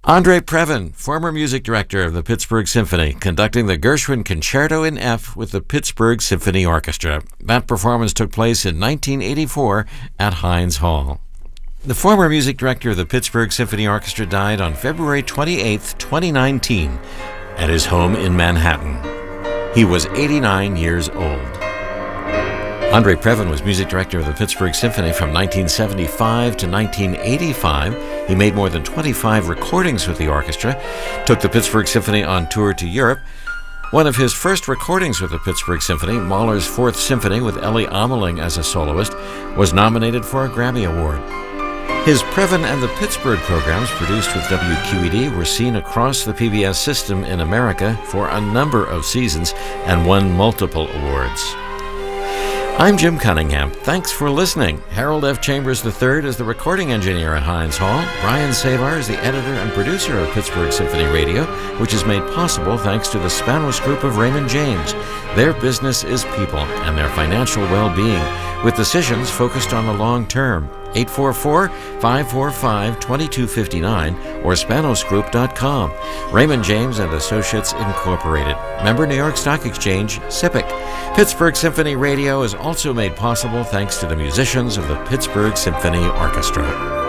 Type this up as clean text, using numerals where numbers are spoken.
Andre Previn, former music director of the Pittsburgh Symphony, conducting the Gershwin Concerto in F with the Pittsburgh Symphony Orchestra. That performance took place in 1984 at Heinz Hall. The former music director of the Pittsburgh Symphony Orchestra died on February 28, 2019, at his home in Manhattan. He was 89 years old. Andre Previn was music director of the Pittsburgh Symphony from 1975 to 1985. He made more than 25 recordings with the orchestra, took the Pittsburgh Symphony on tour to Europe. One of his first recordings with the Pittsburgh Symphony, Mahler's Fourth Symphony with Ellie Ameling as a soloist, was nominated for a Grammy Award. His Previn and the Pittsburgh programs, produced with WQED, were seen across the PBS system in America for a number of seasons and won multiple awards. I'm Jim Cunningham. Thanks for listening. Harold F. Chambers III is the recording engineer at Heinz Hall. Brian Savar is the editor and producer of Pittsburgh Symphony Radio, which is made possible thanks to the Spanos Group of Raymond James. Their business is people and their financial well-being, with decisions focused on the long term. 844-545-2259 or spanosgroup.com. Raymond James and Associates Incorporated. Member New York Stock Exchange, SIPC. Pittsburgh Symphony Radio is also made possible thanks to the musicians of the Pittsburgh Symphony Orchestra.